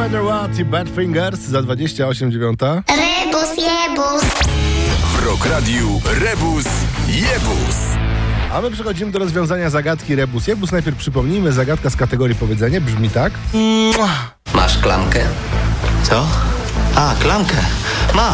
Matter What i Badfingers za 28:09. Rebus jebus. W Rock Radiu Rebus Jebus. A my przechodzimy do rozwiązania zagadki Rebus Jebus. Najpierw przypomnijmy, zagadka z kategorii powiedzenie brzmi tak. Masz klamkę? Co? A, klamkę. Mam.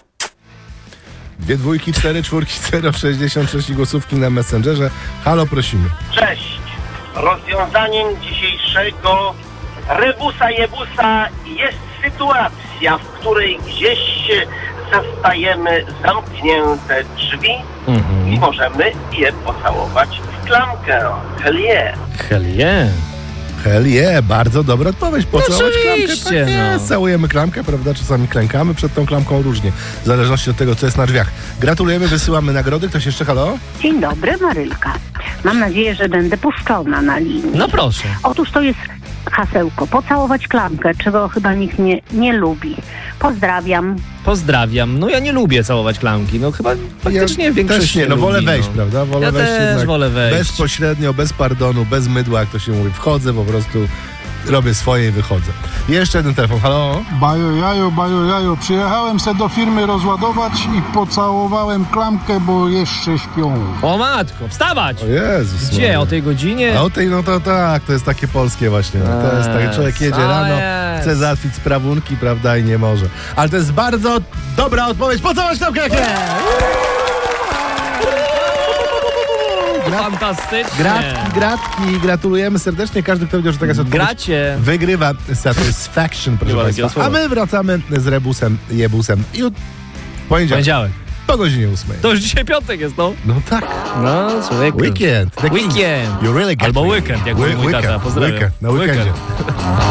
2 dwójki, 4 czwórki, 0,66 głosówki na Messengerze. Halo, prosimy. Cześć! Rozwiązaniem dzisiejszego Rebusa Jebusa jest sytuacja, w której gdzieś zastajemy zamknięte drzwi i możemy je pocałować w klamkę. Hell yeah! Hell yeah. Hell yeah, bardzo dobra odpowiedź. Pocałować klamkę? Oczywiście, Tak jest. no. Całujemy klamkę, prawda? Czasami klękamy przed tą klamką różnie. W zależności od tego, co jest na drzwiach. Gratulujemy, wysyłamy nagrody. Ktoś jeszcze? Halo? Dzień dobry, Marylka. Mam nadzieję, że będę puszczona na linii. No proszę. Otóż to jest hasełko. Pocałować klamkę, czego chyba nikt nie lubi. Pozdrawiam. Pozdrawiam. No ja nie lubię całować klamki. No chyba faktycznie większość też nie, no lubi, wolę wejść, no. prawda? Wolę Ja wejść też jednak wolę wejść. bezpośrednio, bez pardonu, bez mydła, jak to się mówi. Wchodzę, po prostu robię swoje i wychodzę. Jeszcze jeden telefon. Halo? Bajo jaju, przyjechałem se do firmy rozładować i pocałowałem klamkę, bo jeszcze śpią. O matko, wstawać! O Jezus. Gdzie? Maria. O tej godzinie? A o tej, no to tak, to jest takie polskie właśnie. To jest tak, człowiek jedzie rano, chce załatwić sprawunki, prawda, i nie może. Ale to jest bardzo dobra odpowiedź. Pocałować klamkę! Fantastycznie. Gratki, gratulujemy serdecznie. Każdy, kto wiedział, że taka jest odpowiedź, Gracie. wygrywa Satisfaction, proszę Była Państwa. takiego A słowa. my wracamy z Rebusem Jebusem i w poniedziałek po godzinie 8. To już dzisiaj piątek jest, no. No tak. No, człowieku. Weekend. The Kings. Weekend. You really get Albo me. weekend, jak mówi mój tata. Pozdrawiam. Weekend, na weekendzie.